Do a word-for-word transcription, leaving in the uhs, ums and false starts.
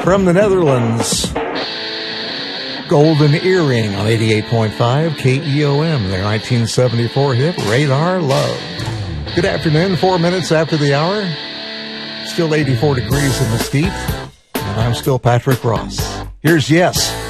From the Netherlands, Golden Earring on eighty-eight point five K E O M, their nineteen seventy-four hit, Radar Love. Good afternoon, four minutes after the hour. Still eighty-four degrees in Mesquite, and I'm still Patrick Ross. Here's Yes.